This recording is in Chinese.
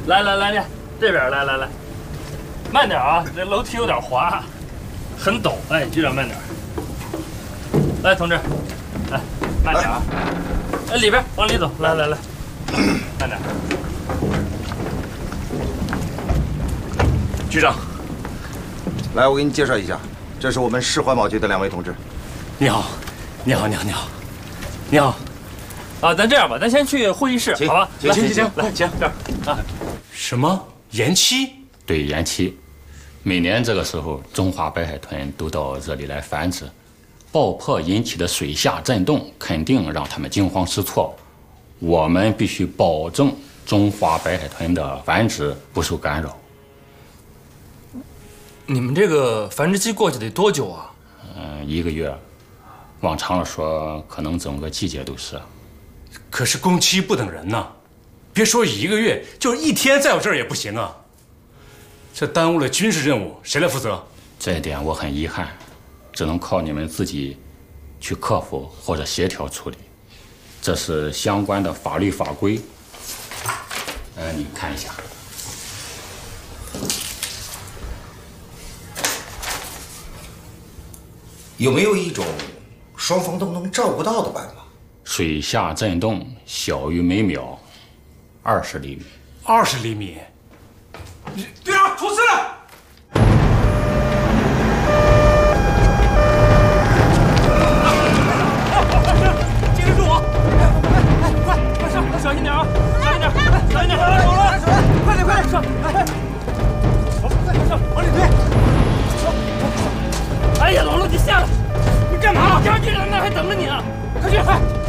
来，这边来，慢点啊，这楼梯有点滑，很陡，哎，局长慢点。来，同志，来，慢点啊。哎，里边往里走，来，慢点。 局长， 来，我给你介绍一下，这是我们市环保局的2位同志。 你好。 啊，咱这样吧，咱先去会议室，好吧？ 行， 来，请这儿啊。 什么延期？ 对，延期。每年这个时候，中华白海豚都到这里来繁殖，爆破引起的水下震动肯定让它们惊慌失措。我们必须保证中华白海豚的繁殖不受干扰。 你们这个繁殖期过去得多久啊 ？1个月，往长了说，可能整个季节都是。 可是工期不等人呐，别说1个月，就1天在我这儿也不行啊。这耽误了军事任务，谁来负责？ 这一点我很遗憾，只能靠你们自己去克服或者协调处理。这是相关的法律法规，你看一下。 有没有一种双方都能照顾到的办法？ 水下震动小于每秒20厘米。 20厘米。队长，出事了！接着住我！快上！小心点啊！小心点！走了！快点上！快上！往里推！ 哎呀，老陆，你下来！你干嘛？家具人那还等着你呢，快去！快！